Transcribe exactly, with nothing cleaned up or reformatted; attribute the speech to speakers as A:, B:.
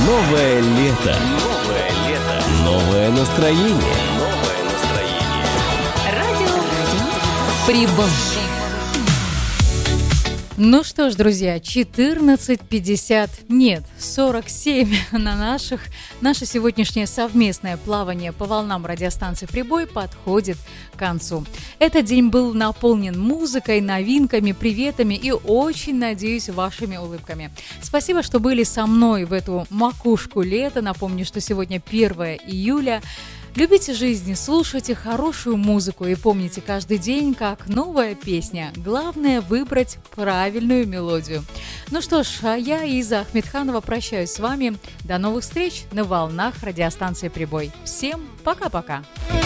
A: Новое лето. Новое лето. Новое настроение. Новое настроение.
B: Радио Прибой. Ну что ж, друзья, четырнадцать пятьдесят, нет, сорок семь на наших. Наше сегодняшнее совместное плавание по волнам радиостанции «Прибой» подходит к концу. Этот день был наполнен музыкой, новинками, приветами и, очень надеюсь, вашими улыбками. Спасибо, что были со мной в эту макушку лета. Напомню, что сегодня первое июля. Любите жизнь, слушайте хорошую музыку и помните каждый день, как новая песня. Главное выбрать правильную мелодию. Ну что ж, а я, Иза Ахмедханова, прощаюсь с вами. До новых встреч на волнах радиостанции «Прибой». Всем пока-пока!